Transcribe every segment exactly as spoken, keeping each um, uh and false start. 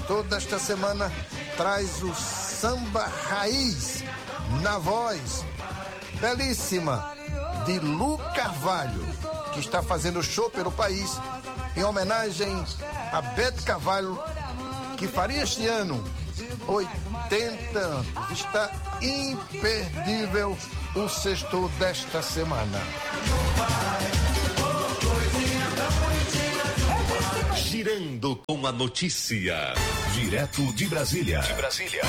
Sextou desta semana traz o samba raiz na voz belíssima de Lu Carvalho, que está fazendo show pelo país em homenagem a Bete Carvalho, que faria este ano oitenta anos. Está imperdível o sextou desta semana. Girando com a notícia. Direto de Brasília. De Brasília.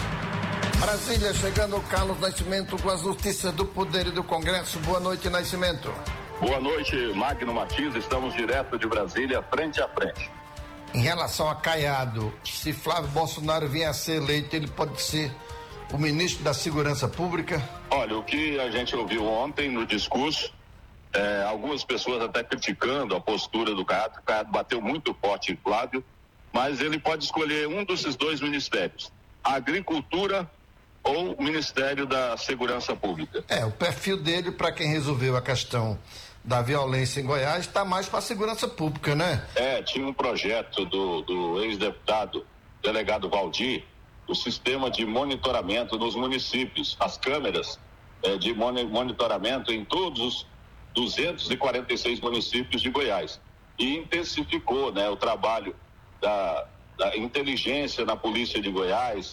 Brasília, chegando o Carlos Nascimento com as notícias do Poder e do Congresso. Boa noite, Nascimento. Boa noite, Magno Martins. Estamos direto de Brasília, frente a frente. Em relação a Caiado, se Flávio Bolsonaro vier a ser eleito, ele pode ser o ministro da Segurança Pública? Olha, o que a gente ouviu ontem no discurso, é, algumas pessoas até criticando a postura do Caiado. O Caiado bateu muito forte em Flávio, mas ele pode escolher um desses dois ministérios: a Agricultura ou o Ministério da Segurança Pública. É, o perfil dele, para quem resolveu a questão da violência em Goiás, está mais para a segurança pública, né? É, tinha um projeto do, do ex-deputado delegado Valdir, o sistema de monitoramento nos municípios, as câmeras é, de monitoramento em todos os duzentos e quarenta e seis municípios de Goiás. E intensificou, né, o trabalho da, da inteligência na polícia de Goiás,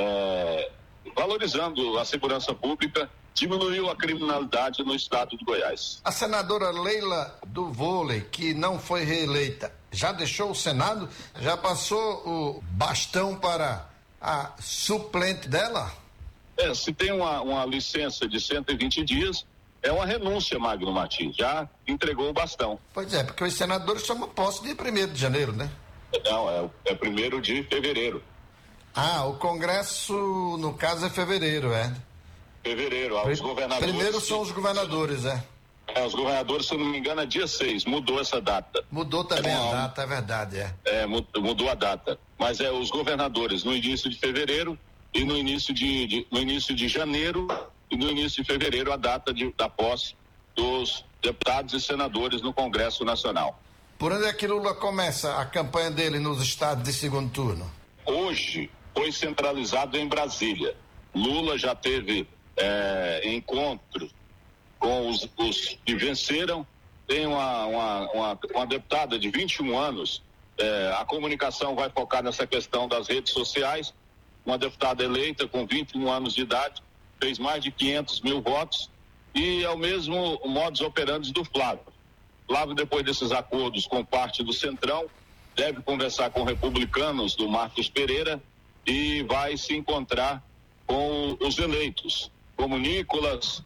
é, valorizando a segurança pública, diminuiu a criminalidade no estado de Goiás. A senadora Leila do Vôlei, que não foi reeleita, já deixou o Senado? Já passou o bastão para a suplente dela? É, se tem uma, uma licença de cento e vinte dias, é uma renúncia, Magno Martins. Já entregou o bastão. Pois é, porque os senadores tomam posse dia primeiro de janeiro, né? Não, é, é primeiro de fevereiro. Ah, o Congresso, no caso, é fevereiro, é? Fevereiro, os governadores. Primeiro são os governadores, é? É, os governadores, se eu não me engano, é dia seis, mudou essa data. Mudou também é, a data, é verdade, é. É, mudou a data. Mas é os governadores no início de fevereiro e no início de, de no início de janeiro e no início de fevereiro a data de, da posse dos deputados e senadores no Congresso Nacional. Por onde é que Lula começa a campanha dele nos estados de segundo turno? Hoje foi centralizado em Brasília. Lula já teve é, encontro com os, os que venceram. Tem uma, uma, uma, uma deputada de vinte e um anos, é, a comunicação vai focar nessa questão das redes sociais. Uma deputada eleita com vinte e um anos de idade, fez mais de quinhentos mil votos, e é o mesmo modus operandi do Flávio. Flávio, depois desses acordos com parte do Centrão, deve conversar com republicanos do Marcos Pereira e vai se encontrar com os eleitos, como Nicolas,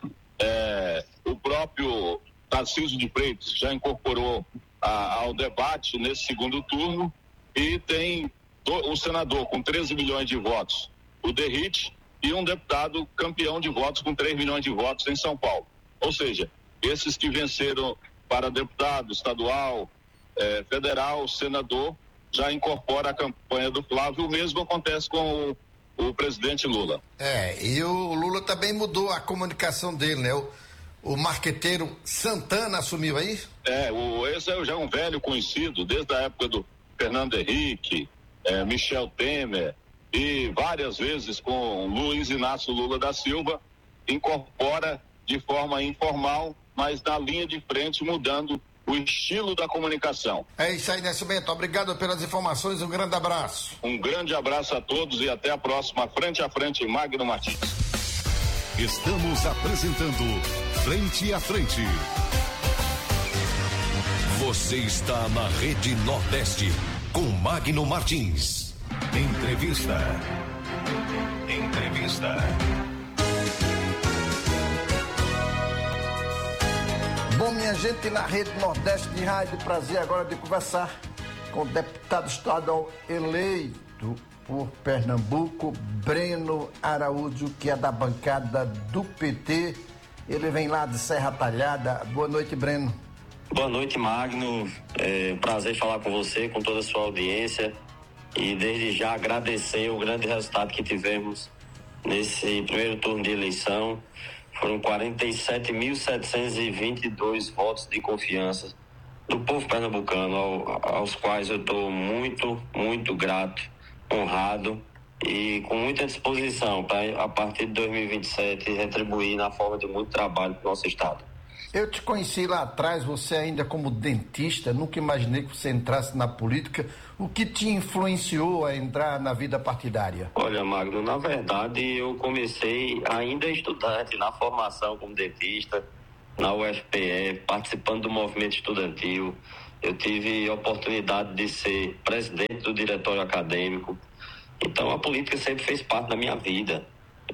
é, o próprio Tarcísio de Freitas já incorporou a, ao debate nesse segundo turno, e tem do, um senador com treze milhões de votos, o Derrite, e um deputado campeão de votos com três milhões de votos em São Paulo. Ou seja, esses que venceram para deputado estadual, eh, federal, senador, já incorpora a campanha do Flávio. O mesmo acontece com o, o presidente Lula. É, e o Lula também mudou a comunicação dele, né? O, o marqueteiro Santana assumiu aí? É, o, esse é já um velho conhecido, desde a época do Fernando Henrique, eh, Michel Temer, e várias vezes com Luiz Inácio Lula da Silva, incorpora de forma informal, mas na linha de frente, mudando o estilo da comunicação. É isso aí, Nascimento. Obrigado pelas informações, um grande abraço. Um grande abraço a todos e até a próxima, frente a frente, Magno Martins. Estamos apresentando Frente a Frente. Você está na Rede Nordeste com Magno Martins. Entrevista. Entrevista. Bom, minha gente, na Rede Nordeste de Rádio, prazer agora de conversar com o deputado estadual eleito por Pernambuco, Breno Araújo, que é da bancada do P T. Ele vem lá de Serra Talhada. Boa noite, Breno. Boa noite, Magno. É um prazer falar com você, com toda a sua audiência. E desde já agradecer o grande resultado que tivemos nesse primeiro turno de eleição. Foram quarenta e sete mil setecentos e vinte e dois votos de confiança do povo pernambucano, ao, aos quais eu estou muito, muito grato honrado e com muita disposição para, a partir de dois mil e vinte e sete, retribuir na forma de muito trabalho para o nosso Estado. Eu te conheci lá atrás, você ainda como dentista, nunca imaginei que você entrasse na política. O que te influenciou a entrar na vida partidária? Olha, Magno, na verdade eu comecei ainda estudante, na formação como dentista, na U F P E, participando do movimento estudantil. Eu tive a oportunidade de ser presidente do diretório acadêmico. Então a política sempre fez parte da minha vida.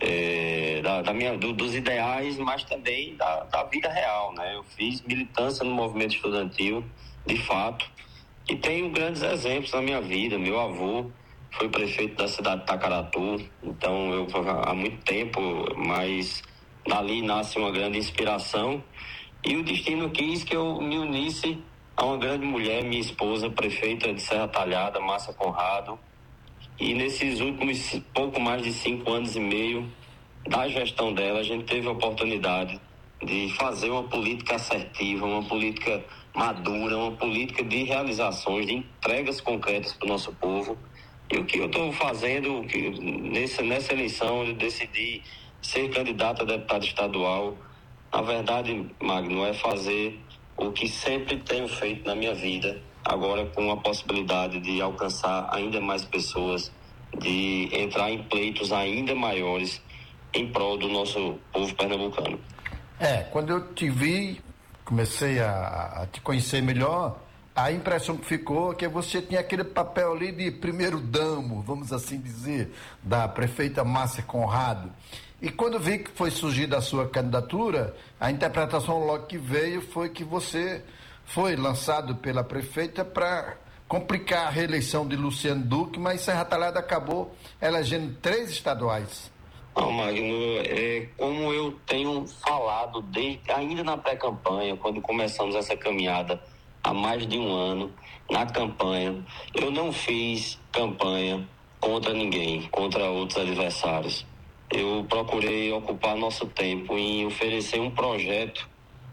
É, da, da minha, do, dos ideais, mas também da, da vida real, né? Eu fiz militância no movimento estudantil, de fato, e tenho grandes exemplos na minha vida. Meu avô foi prefeito da cidade de Tacaratu, então eu há muito tempo, mas dali nasce uma grande inspiração, e o destino quis que eu me unisse a uma grande mulher, minha esposa, prefeita de Serra Talhada, Márcia Conrado. E nesses últimos pouco mais de cinco anos e meio da gestão dela, a gente teve a oportunidade de fazer uma política assertiva, uma política madura, uma política de realizações, de entregas concretas para o nosso povo. E o que eu estou fazendo, que nessa, nessa eleição eu decidi ser candidato a deputado estadual. Na verdade, Magno, é fazer o que sempre tenho feito na minha vida, agora com a possibilidade de alcançar ainda mais pessoas, de entrar em pleitos ainda maiores em prol do nosso povo pernambucano. É, quando eu te vi, comecei a, a te conhecer melhor, a impressão que ficou é que você tinha aquele papel ali de primeiro damo, vamos assim dizer, da prefeita Márcia Conrado. E quando vi que foi surgir a sua candidatura, a interpretação logo que veio foi que você foi lançado pela prefeita para complicar a reeleição de Luciano Duque, mas Serra Talhada acabou elegendo três estaduais. Não, Magno, é, como eu tenho falado desde, ainda na pré-campanha, quando começamos essa caminhada há mais de um ano, na campanha, eu não fiz campanha contra ninguém, contra outros adversários. Eu procurei ocupar nosso tempo em oferecer um projeto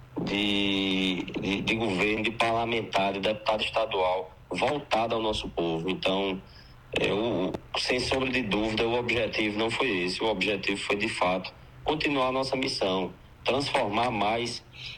De, de, de governo, de parlamentar, de deputado estadual, voltado ao nosso povo. Então, eu, sem sombra de dúvida, o objetivo não foi esse. O objetivo foi, de fato, continuar a nossa missão, transformar mais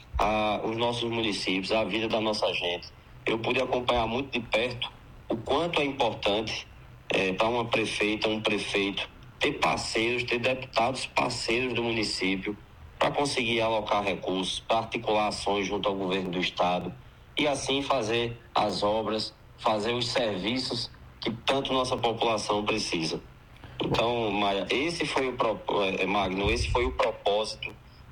a, os nossos municípios, a vida da nossa gente. Eu pude acompanhar muito de perto o quanto é importante é, para uma prefeita, um prefeito, ter parceiros, ter deputados parceiros do município, para conseguir alocar recursos, para articular ações junto ao governo do estado e assim fazer as obras, fazer os serviços que tanto nossa população precisa. Então, Maia, esse foi o Magno, esse foi o propósito,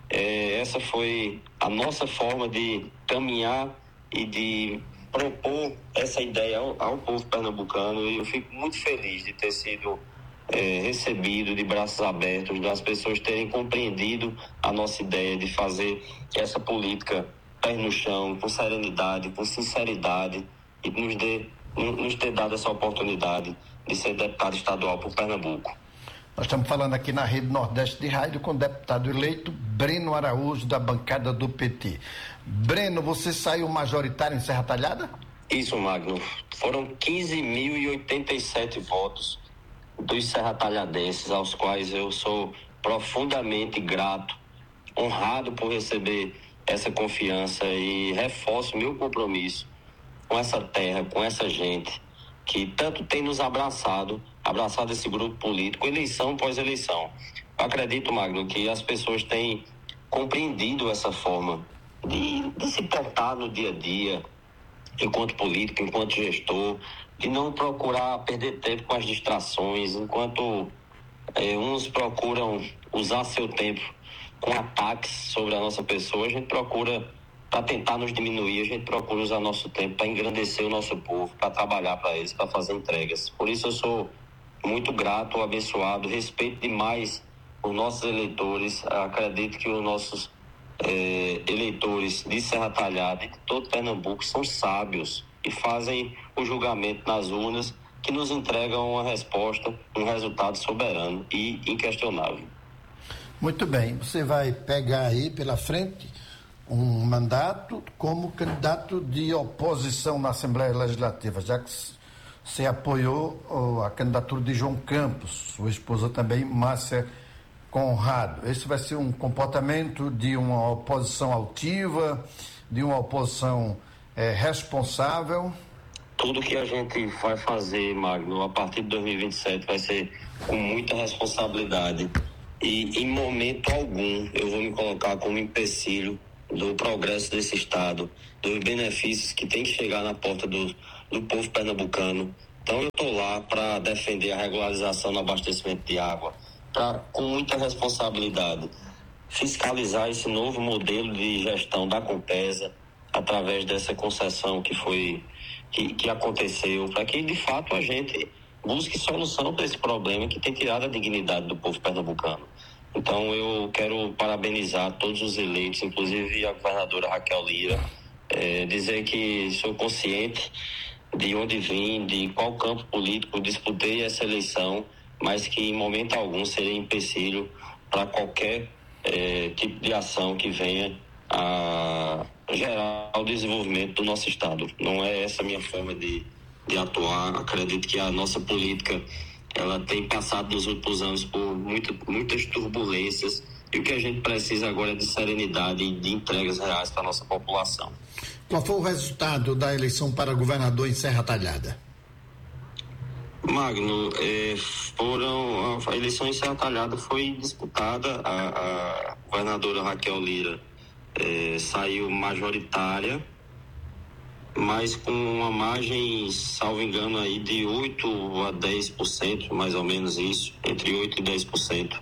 é, essa foi a nossa forma de caminhar e de propor essa ideia ao, ao povo pernambucano, e eu fico muito feliz de ter sido É, recebido de braços abertos, das pessoas terem compreendido a nossa ideia de fazer essa política pé no chão, com serenidade, com sinceridade, e nos, dê, nos ter dado essa oportunidade de ser deputado estadual por Pernambuco. Nós estamos falando aqui na Rede Nordeste de Rádio com o deputado eleito Breno Araújo, da bancada do P T. Breno, você saiu majoritário em Serra Talhada? Isso, Magno. Foram quinze mil e oitenta e sete votos dos serratalhadenses, aos quais eu sou profundamente grato, honrado por receber essa confiança, e reforço meu compromisso com essa terra, com essa gente que tanto tem nos abraçado, abraçado esse grupo político, eleição após eleição. Eu acredito, Magno, que as pessoas têm compreendido essa forma de, de se portar no dia a dia, enquanto político, enquanto gestor, de não procurar perder tempo com as distrações, enquanto eh, uns procuram usar seu tempo com ataques sobre a nossa pessoa, a gente procura, para tentar nos diminuir, a gente procura usar nosso tempo para engrandecer o nosso povo, para trabalhar para eles, para fazer entregas. Por isso eu sou muito grato, abençoado, respeito demais os nossos eleitores, acredito que os nossos eh, eleitores de Serra Talhada e de todo Pernambuco são sábios e fazem o julgamento nas urnas, que nos entregam uma resposta, um resultado soberano e inquestionável. Muito bem, você vai pegar aí pela frente um mandato como candidato de oposição na Assembleia Legislativa, já que você apoiou oh, a candidatura de João Campos, sua esposa também, Márcia Conrado. Esse vai ser um comportamento de uma oposição altiva, de uma oposição eh, responsável? Tudo que a gente vai fazer, Magno, a partir de dois mil e vinte e sete vai ser com muita responsabilidade. E em momento algum eu vou me colocar como empecilho do progresso desse estado, dos benefícios que tem que chegar na porta do, do povo pernambucano. Então eu estou lá para defender a regularização no abastecimento de água, para, com muita responsabilidade, fiscalizar esse novo modelo de gestão da Compesa através dessa concessão que foi que, que aconteceu, para que de fato a gente busque solução para esse problema que tem tirado a dignidade do povo pernambucano. Então eu quero parabenizar todos os eleitos, inclusive a governadora Raquel Lira, é, dizer que sou consciente de onde vim, de qual campo político disputei essa eleição, mas que em momento algum serei empecilho para qualquer é, tipo de ação que venha a gerar o desenvolvimento do nosso estado. Não é essa a minha forma de, de atuar. Acredito que a nossa política ela tem passado nos últimos anos por muita, muitas turbulências, e o que a gente precisa agora é de serenidade e de entregas reais para a nossa população. Qual foi o resultado da eleição para governador em Serra Talhada? Magno, eh, foram, a eleição em Serra Talhada foi disputada, a, a governadora Raquel Lira eh, saiu majoritária, mas com uma margem, salvo engano, aí de oito a dez por cento, mais ou menos isso, entre oito e dez por cento.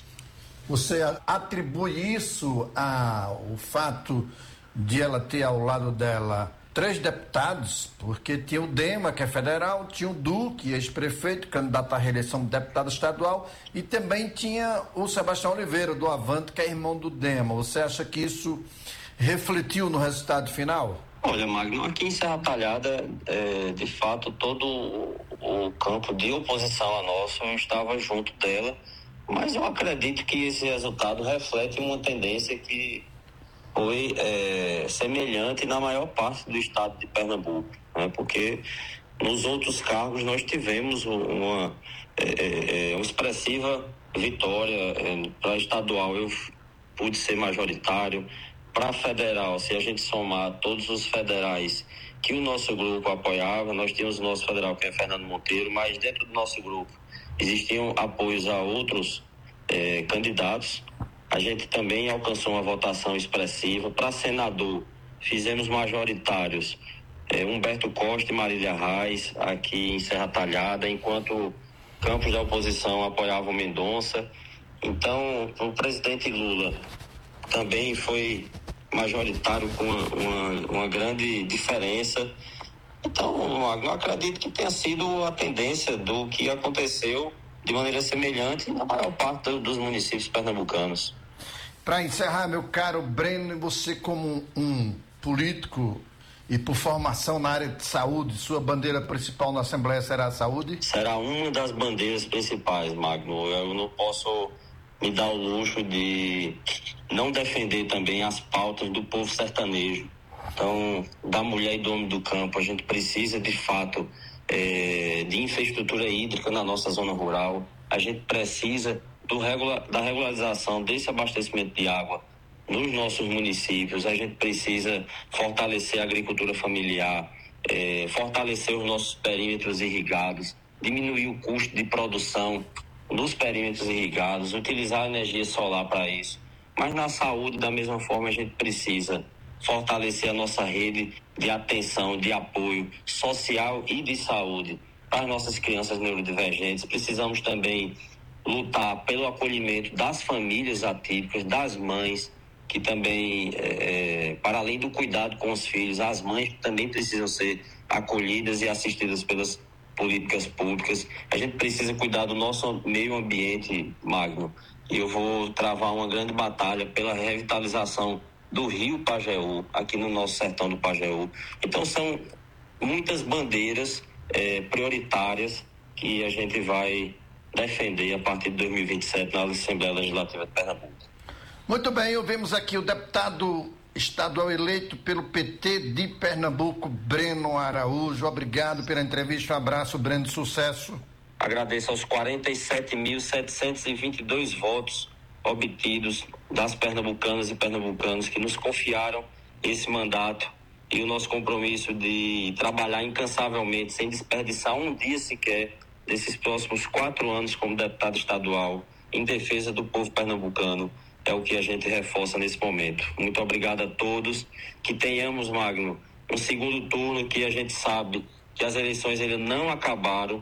Você atribui isso ao fato de ela ter ao lado dela três deputados, porque tinha o Dema, que é federal, tinha o Duque, ex-prefeito, candidato à reeleição de deputado estadual, e também tinha o Sebastião Oliveira, do Avante, que é irmão do Dema. Você acha que isso refletiu no resultado final? Olha, Magno, aqui em Serra Talhada, é, de fato, todo o, o campo de oposição a nosso estava junto dela, mas eu acredito que esse resultado reflete uma tendência que foi é, semelhante na maior parte do estado de Pernambuco, né? Porque nos outros cargos nós tivemos uma, é, é, uma expressiva vitória. É, para estadual eu pude ser majoritário, para federal, se a gente somar todos os federais que o nosso grupo apoiava, nós tínhamos o nosso federal, que é Fernando Monteiro, mas dentro do nosso grupo existiam apoios a outros é, candidatos. A gente também alcançou uma votação expressiva. Para senador, fizemos majoritários é, Humberto Costa e Marília Reis, aqui em Serra Talhada, enquanto campos da oposição apoiavam Mendonça. Então, o presidente Lula também foi majoritário com uma, uma, uma grande diferença. Então, eu acredito que tenha sido a tendência do que aconteceu de maneira semelhante na maior parte dos municípios pernambucanos. Para encerrar, meu caro Breno, você como um político e por formação na área de saúde, sua bandeira principal na Assembleia será a saúde? Será uma das bandeiras principais, Magno. Eu não posso me dar o luxo de não defender também as pautas do povo sertanejo. Então, da mulher e do homem do campo, a gente precisa de fato é, de infraestrutura hídrica na nossa zona rural. A gente precisa do regula, da regularização desse abastecimento de água nos nossos municípios. A gente precisa fortalecer a agricultura familiar, é, fortalecer os nossos perímetros irrigados, diminuir o custo de produção nos perímetros irrigados, utilizar a energia solar para isso. Mas na saúde, da mesma forma, a gente precisa fortalecer a nossa rede de atenção, de apoio social e de saúde para as nossas crianças neurodivergentes. Precisamos também lutar pelo acolhimento das famílias atípicas, das mães, que também, é, para além do cuidado com os filhos, as mães também precisam ser acolhidas e assistidas pelas políticas públicas. A gente precisa cuidar do nosso meio ambiente, Magno, e eu vou travar uma grande batalha pela revitalização do Rio Pajeú, aqui no nosso sertão do Pajeú. Então são muitas bandeiras eh, prioritárias que a gente vai defender a partir de dois mil e vinte e sete na Assembleia Legislativa de Pernambuco. Muito bem, ouvimos aqui o deputado estadual eleito pelo P T de Pernambuco, Breno Araújo. Obrigado pela entrevista. Um abraço, Breno, sucesso. Agradeço aos quarenta e sete mil setecentos e vinte e dois votos obtidos das pernambucanas e pernambucanos que nos confiaram esse mandato e o nosso compromisso de trabalhar incansavelmente, sem desperdiçar um dia sequer desses próximos quatro anos como deputado estadual em defesa do povo pernambucano. É o que a gente reforça nesse momento. Muito obrigado a todos. Que tenhamos, Magno, um segundo turno que a gente sabe que as eleições ainda não acabaram